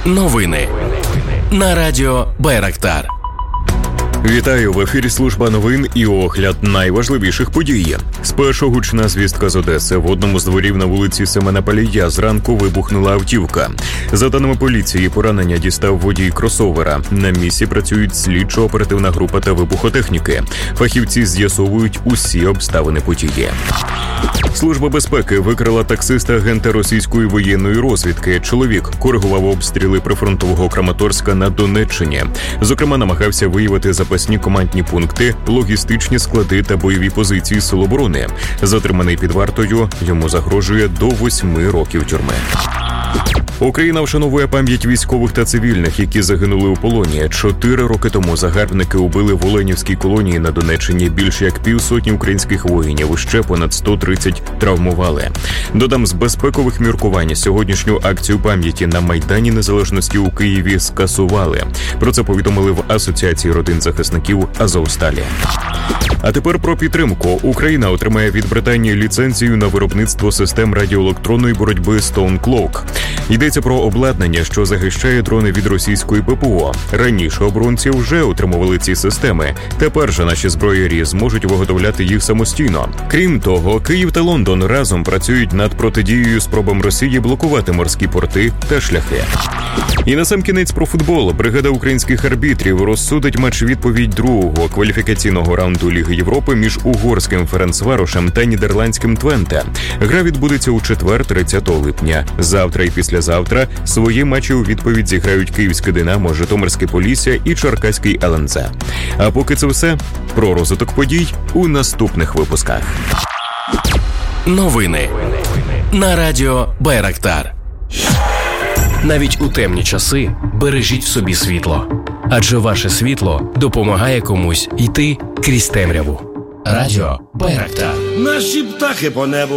Новини на радіо Байрактар. Вітаю, в ефірі служба новин і огляд найважливіших подій. Спершу гучна звістка з Одеси. В одному з дворів на вулиці Семена Палія зранку вибухнула автівка. За даними поліції, поранення дістав водій кросовера. На місці працюють слідчо-оперативна група та вибухотехніки. Фахівці з'ясовують усі обставини події. Служба безпеки викрила таксиста-агента російської воєнної розвідки. Чоловік коригував обстріли прифронтового Краматорська на Донеччині. Зокрема, намагався виявити запасні командні пункти, логістичні склади та бойові позиції Сил оборони. Затриманий під вартою, йому загрожує до 8 років тюрми. Україна вшановує пам'ять військових та цивільних, які загинули у полоні. 4 роки тому загарбники убили в Оленівській колонії на Донеччині більше як 50 українських воїнів, ще понад 130 травмували. Додам, з безпекових міркувань сьогоднішню акцію пам'яті на Майдані Незалежності у Києві скасували. Про це повідомили в Асоціації родин захисників Азовсталі. А тепер про підтримку. Україна отримає від Британії ліцензію на виробництво систем радіоелектронної боротьби Stone Cloak. Йдеться про обладнання, що захищає дрони від російської ППО. Раніше оборонці вже отримували ці системи. Тепер же наші зброярі зможуть виготовляти їх самостійно. Крім того, Київ та Лондон разом працюють над протидією спробам Росії блокувати морські порти та шляхи. І насамкінець про футбол. Бригада українських арбітрів розсудить матч-відповідь другого кваліфікаційного раунду Ліги Європи між угорським Ференцварошем та нідерландським Твенте. Гра відбудеться у четвер, 30 липня. Завтра і післязавтра свої матчі у відповідь зіграють Київське Динамо, Житомирське Полісся і Черкаський ЛНЗ. А поки це все. Про розвиток подій у наступних випусках. Новини на радіо Байрактар. Навіть у темні часи бережіть в собі світло. Адже ваше світло допомагає комусь йти крізь темряву. Радіо Байрактар. Наші птахи по небу